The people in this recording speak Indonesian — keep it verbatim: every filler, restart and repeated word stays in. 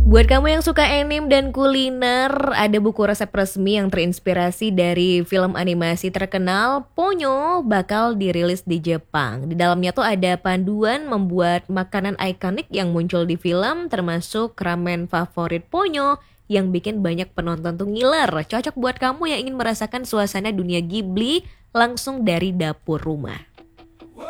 Buat kamu yang suka anime dan kuliner, ada buku resep resmi yang terinspirasi dari film animasi terkenal Ponyo bakal dirilis di Jepang. Di dalamnya tuh ada panduan membuat makanan ikonik yang muncul di film, termasuk ramen favorit Ponyo yang bikin banyak penonton tuh ngiler. Cocok buat kamu yang ingin merasakan suasana dunia Ghibli langsung dari dapur rumah.